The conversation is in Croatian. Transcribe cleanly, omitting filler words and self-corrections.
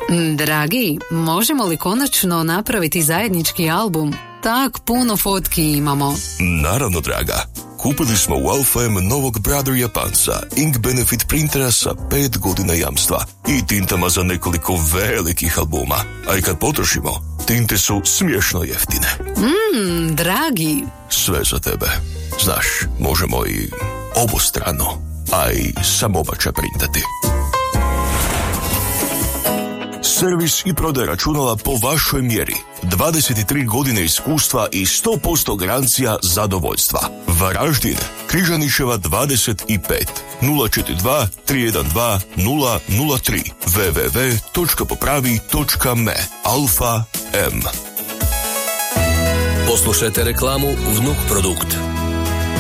Dragi, možemo li konačno napraviti zajednički album? Tak puno fotki imamo. Naravno, draga. Kupili smo u Alfa-M novog Brother Japanca, Ink Benefit printera sa 5 godina jamstva i tintama za nekoliko velikih albuma. A i kad potrošimo, tinte su smiješno jeftine. Dragi. Sve za tebe. Znaš, možemo i obostrano, a i samobača printati. Servis i prodaj računala po vašoj mjeri. 23 godine iskustva i 100% garancija zadovoljstva. Varaždin, Križanićeva 25, 042 312 003, www.popravi.me. Alfa M. Poslušajte reklamu Vnuk Produkt.